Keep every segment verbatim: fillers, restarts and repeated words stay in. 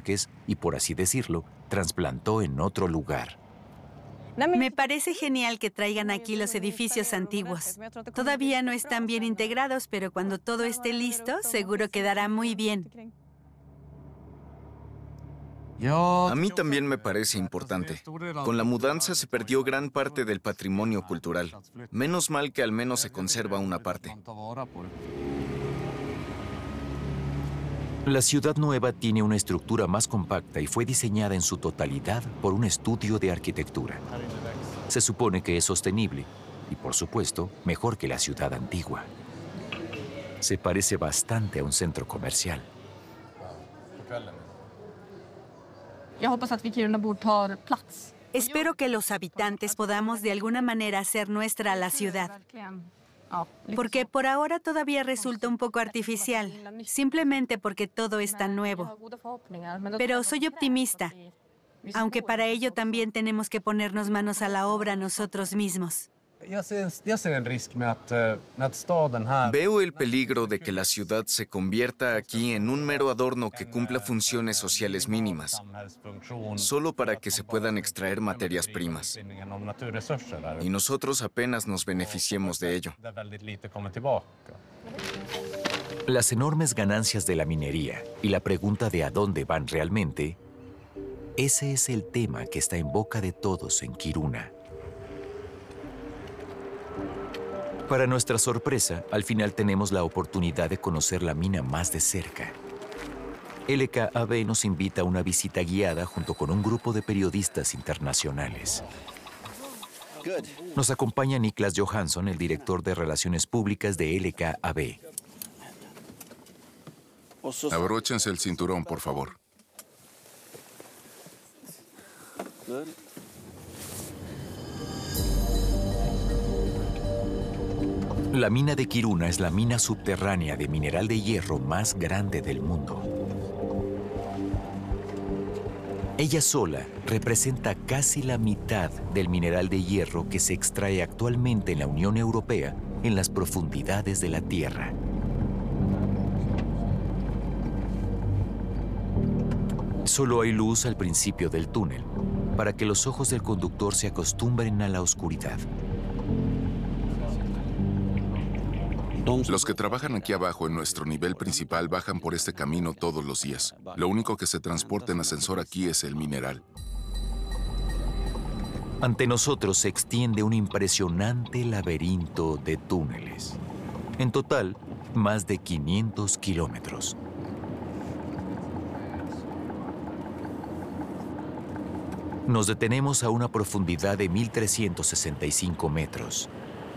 bosques y, por así decirlo, trasplantó en otro lugar. Me parece genial que traigan aquí los edificios antiguos. Todavía no están bien integrados, pero cuando todo esté listo, seguro quedará muy bien. A mí también me parece importante. Con la mudanza se perdió gran parte del patrimonio cultural. Menos mal que al menos se conserva una parte. La ciudad nueva tiene una estructura más compacta y fue diseñada en su totalidad por un estudio de arquitectura. Se supone que es sostenible y, por supuesto, mejor que la ciudad antigua. Se parece bastante a un centro comercial. Espero que los habitantes podamos de alguna manera hacer nuestra la ciudad. Porque por ahora todavía resulta un poco artificial, simplemente porque todo es tan nuevo. Pero soy optimista, aunque para ello también tenemos que ponernos manos a la obra nosotros mismos. Veo el peligro de que la ciudad se convierta aquí en un mero adorno que cumpla funciones sociales mínimas, solo para que se puedan extraer materias primas. Y nosotros apenas nos beneficiemos de ello. Las enormes ganancias de la minería y la pregunta de a dónde van realmente, ese es el tema que está en boca de todos en Kiruna. Para nuestra sorpresa, al final tenemos la oportunidad de conocer la mina más de cerca. L K A B nos invita a una visita guiada junto con un grupo de periodistas internacionales. Nos acompaña Niklas Johansson, el director de Relaciones Públicas de L K A B. Abróchense el cinturón, por favor. La mina de Kiruna es la mina subterránea de mineral de hierro más grande del mundo. Ella sola representa casi la mitad del mineral de hierro que se extrae actualmente en la Unión Europea en las profundidades de la Tierra. Solo hay luz al principio del túnel, para que los ojos del conductor se acostumbren a la oscuridad. Los que trabajan aquí abajo en nuestro nivel principal bajan por este camino todos los días. Lo único que se transporta en ascensor aquí es el mineral. Ante nosotros se extiende un impresionante laberinto de túneles. En total, más de quinientos kilómetros. Nos detenemos a una profundidad de mil trescientos sesenta y cinco metros.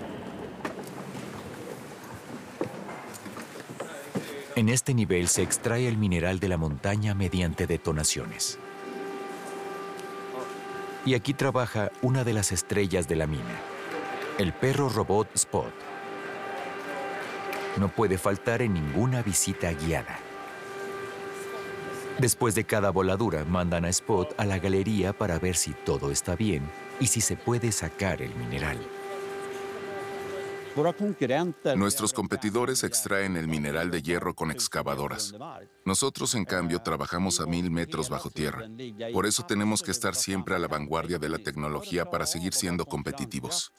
En este nivel se extrae el mineral de la montaña mediante detonaciones. Y aquí trabaja una de las estrellas de la mina, el perro robot Spot. No puede faltar en ninguna visita guiada. Después de cada voladura, mandan a Spot a la galería para ver si todo está bien y si se puede sacar el mineral. Nuestros competidores extraen el mineral de hierro con excavadoras. Nosotros, en cambio, trabajamos a mil metros bajo tierra. Por eso tenemos que estar siempre a la vanguardia de la tecnología para seguir siendo competitivos.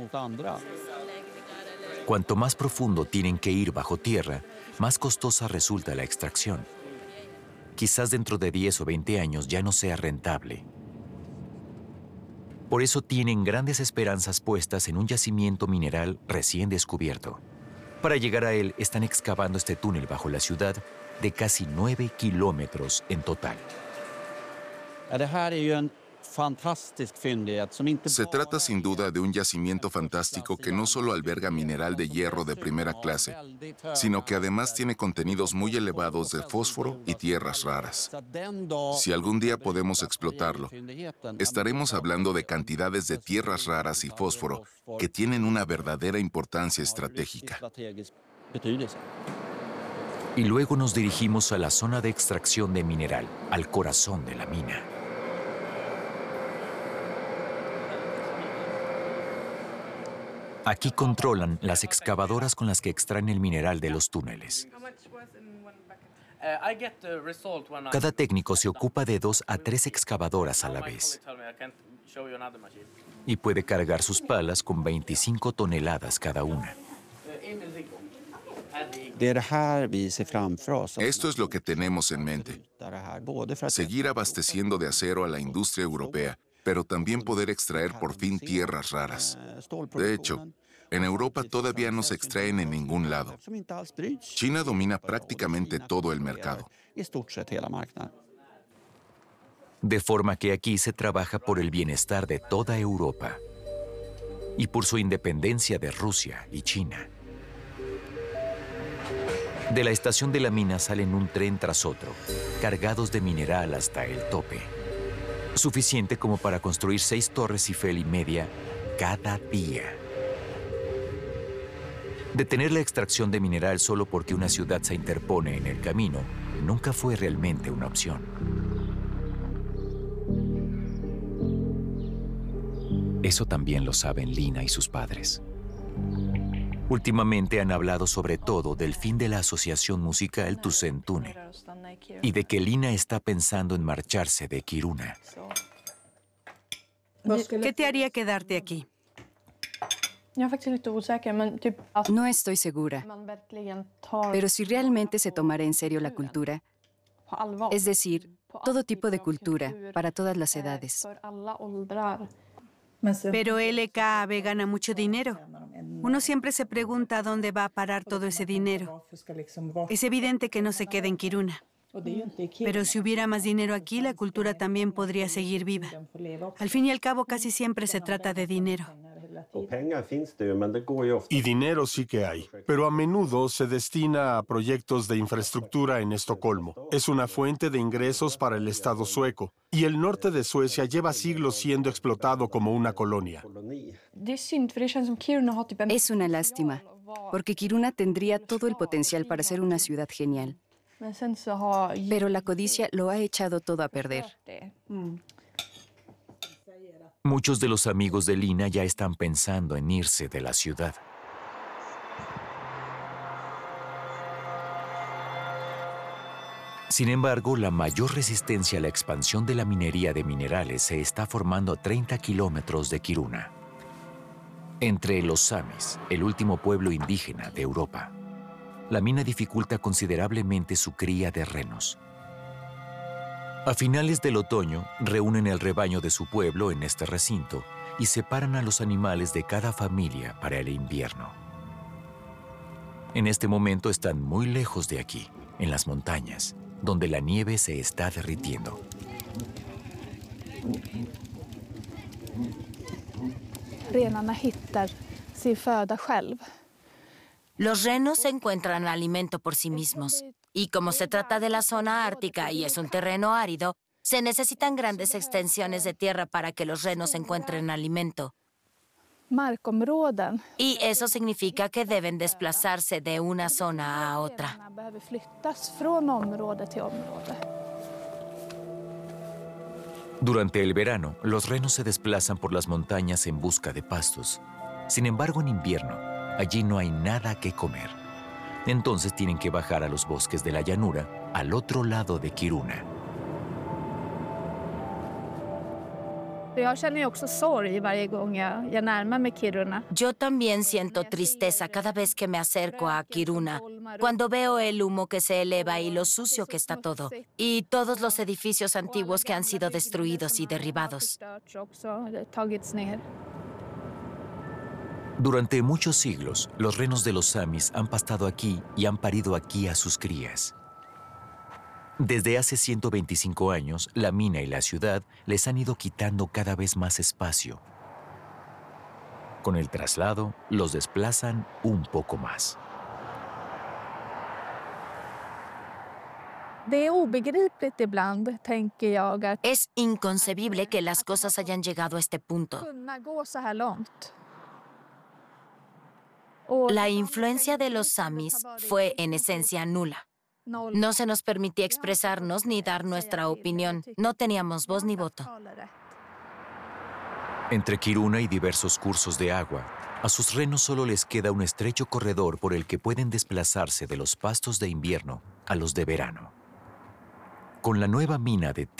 Cuanto más profundo tienen que ir bajo tierra, más costosa resulta la extracción. Quizás dentro de diez o veinte años ya no sea rentable. Por eso tienen grandes esperanzas puestas en un yacimiento mineral recién descubierto. Para llegar a él, están excavando este túnel bajo la ciudad de casi nueve kilómetros en total. Se trata sin duda de un yacimiento fantástico que no solo alberga mineral de hierro de primera clase, sino que además tiene contenidos muy elevados de fósforo y tierras raras. Si algún día podemos explotarlo, estaremos hablando de cantidades de tierras raras y fósforo que tienen una verdadera importancia estratégica. Y luego nos dirigimos a la zona de extracción de mineral, al corazón de la mina. Aquí controlan las excavadoras con las que extraen el mineral de los túneles. Cada técnico se ocupa de dos a tres excavadoras a la vez y puede cargar sus palas con veinticinco toneladas cada una. Esto es lo que tenemos en mente. Seguir abasteciendo de acero a la industria europea, pero también poder extraer por fin tierras raras. De hecho, en Europa todavía no se extraen en ningún lado. China domina prácticamente todo el mercado. De forma que aquí se trabaja por el bienestar de toda Europa y por su independencia de Rusia y China. De la estación de la mina salen un tren tras otro, cargados de mineral hasta el tope. Suficiente como para construir seis torres Eiffel y media cada día. Detener la extracción de mineral solo porque una ciudad se interpone en el camino nunca fue realmente una opción. Eso también lo saben Lina y sus padres. Últimamente han hablado sobre todo del fin de la asociación musical Tusentune y de que Lina está pensando en marcharse de Kiruna. ¿Qué te haría quedarte aquí? No estoy segura, pero si realmente se tomara en serio la cultura, es decir, todo tipo de cultura para todas las edades. Pero L K A B gana mucho dinero. Uno siempre se pregunta a dónde va a parar todo ese dinero. Es evidente que no se queda en Kiruna. Pero si hubiera más dinero aquí, la cultura también podría seguir viva. Al fin y al cabo, casi siempre se trata de dinero. Y dinero sí que hay, pero a menudo se destina a proyectos de infraestructura en Estocolmo. Es una fuente de ingresos para el Estado sueco, y el norte de Suecia lleva siglos siendo explotado como una colonia. Es una lástima, porque Kiruna tendría todo el potencial para ser una ciudad genial. Pero la codicia lo ha echado todo a perder. Muchos de los amigos de Lina ya están pensando en irse de la ciudad. Sin embargo, la mayor resistencia a la expansión de la minería de minerales se está formando a treinta kilómetros de Kiruna, entre los samis, el último pueblo indígena de Europa. La mina dificulta considerablemente su cría de renos. A finales del otoño, reúnen el rebaño de su pueblo en este recinto y separan a los animales de cada familia para el invierno. En este momento están muy lejos de aquí, en las montañas, donde la nieve se está derritiendo. Renarna hittar sin föda själv. Los renos encuentran alimento por sí mismos. Y como se trata de la zona ártica y es un terreno árido, se necesitan grandes extensiones de tierra para que los renos encuentren alimento. Markområden. Y eso significa que deben desplazarse de una zona a otra. Durante el verano, los renos se desplazan por las montañas en busca de pastos. Sin embargo, en invierno, allí no hay nada que comer. Entonces tienen que bajar a los bosques de la llanura, al otro lado de Kiruna. Yo también siento tristeza cada vez que me acerco a Kiruna, cuando veo el humo que se eleva y lo sucio que está todo, y todos los edificios antiguos que han sido destruidos y derribados. Durante muchos siglos, los renos de los samis han pastado aquí y han parido aquí a sus crías. Desde hace ciento veinticinco años, la mina y la ciudad les han ido quitando cada vez más espacio. Con el traslado, los desplazan un poco más. Es inconcebible que las cosas hayan llegado a este punto. La influencia de los samis fue en esencia nula. No se nos permitía expresarnos ni dar nuestra opinión. No teníamos voz ni voto. Entre Kiruna y diversos cursos de agua, a sus renos solo les queda un estrecho corredor por el que pueden desplazarse de los pastos de invierno a los de verano. Con la nueva mina de